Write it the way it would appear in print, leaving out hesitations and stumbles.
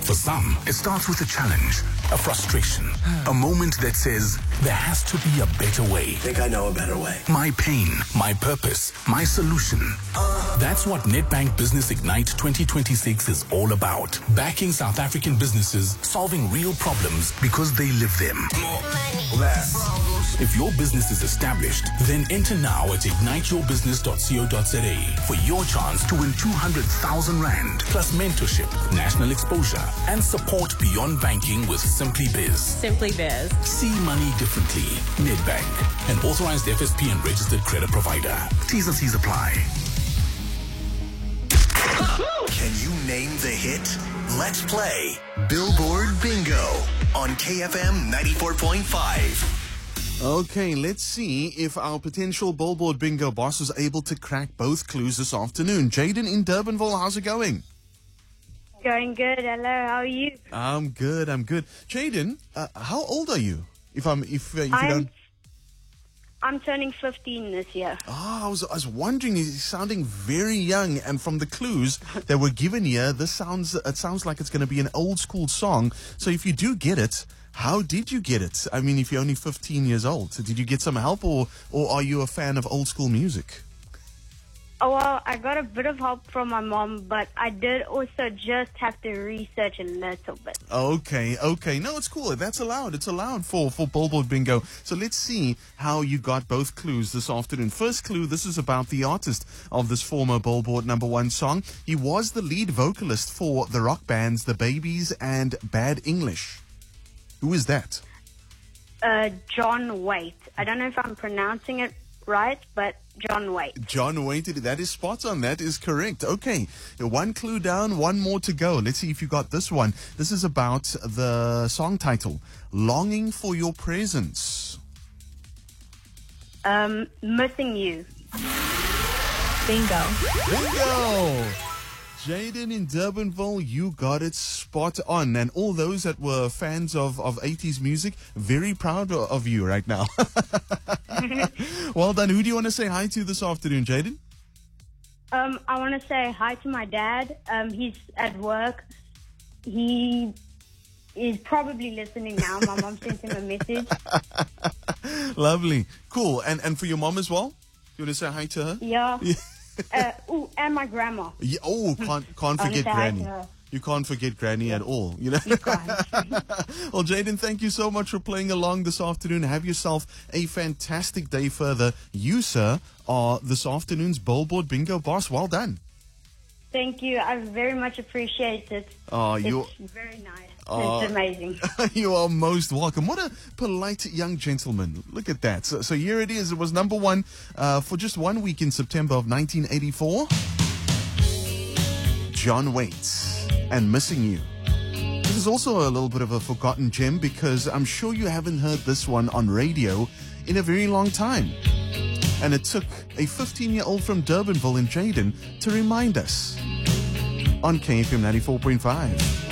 For some, it starts with a challenge, a frustration, a moment that says, there has to be a better way. I think I know a better way. My pain, my purpose, my solution. That's what Nedbank Business Ignite 2026 is all about. Backing South African businesses, solving real problems because they live them. More money. Less problems. If your business is established, then enter now at igniteyourbusiness.co.za for your chance to win 200,000 Rand plus mentorship, national exposure, and support beyond banking with Simply Biz. Simply Biz. See money differently. Nedbank, an authorized FSP and registered credit provider. T's and C's apply. Can you name the hit? Let's play Billboard Bingo on KFM 94.5. Okay, let's see if our potential Billboard Bingo boss was able to crack both clues this afternoon. Jaden in Durbanville, how's it going? Going good. Hello, how are you? I'm good. Jaden, how old are you? If you don't... I'm turning 15 this year. I was wondering, he's sounding very young, and from the clues that were given here, it sounds like it's going to be an old school song. So if you do get it, how did you get it? I mean, if you're only 15 years old, did you get some help, or are you a fan of old school music? Oh, well, I got a bit of help from my mom, but I did also just have to research a little bit. Okay. No, it's cool. That's allowed. It's allowed for Billboard Bingo. So let's see how you got both clues this afternoon. First clue, this is about the artist of this former Billboard #1 song. He was the lead vocalist for the rock bands The Babies and Bad English. Who is that? John Waite. I don't know if I'm pronouncing it right, but John Waite. John Waite, that is spot on. That is correct. Okay, one clue down, one more to go. Let's see if you got this one. This is about the song title, Longing for Your Presence. Missing You. Bingo. Bingo! Jaden in Durbanville, you got it spot on. And all those that were fans of 80s music, very proud of you right now. Well done. Who do you want to say hi to this afternoon, Jaden? I want to say hi to my dad. He's at work. He is probably listening now. My mom sent him a message. Lovely. Cool. And for your mom as well? You want to say hi to her? Yeah. And my grandma. Yeah, can't forget Granny. You can't forget Granny at all. You know. You can't. Well, Jaden, thank you so much for playing along this afternoon. Have yourself a fantastic day further. You, sir, are this afternoon's Billboard Bingo boss. Well done. Thank you. I very much appreciate it. It's very nice. It's amazing. You are most welcome. What a polite young gentleman. Look at that. So here it is. It was #1 for just 1 week in September of 1984. John Waite and Missing You. This is also a little bit of a forgotten gem because I'm sure you haven't heard this one on radio in a very long time. And it took a 15-year-old from Durbanville in Jaden to remind us on KFM 94.5.